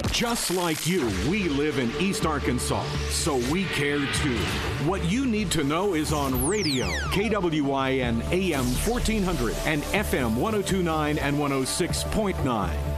Just like you, we live in East Arkansas, so we care too. What you need to know is on radio, KWIN AM 1400 and FM 1029 and 106.9.